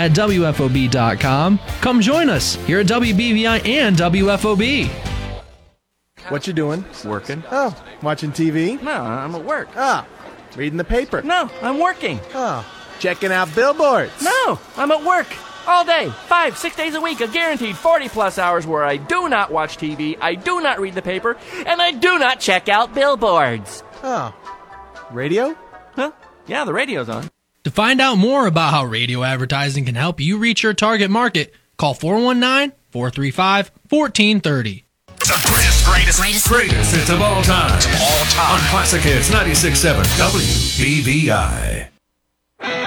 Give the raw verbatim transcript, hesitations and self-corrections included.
at W F O B dot com. Come join us here at W B V I and W F O B. What you doing? Working. Oh, watching T V? No, I'm at work. Ah, reading the paper? No, I'm working. Oh, checking out billboards? No, I'm at work. All day, five, six days a week, a guaranteed forty-plus hours where I do not watch T V, I do not read the paper, and I do not check out billboards. Oh, radio? Huh? Yeah, the radio's on. To find out more about how radio advertising can help you reach your target market, call four one nine, four three five, one four three zero. The greatest, greatest, greatest, greatest hits of all time. Of all time. On Classic Hits ninety-six point seven W B V I.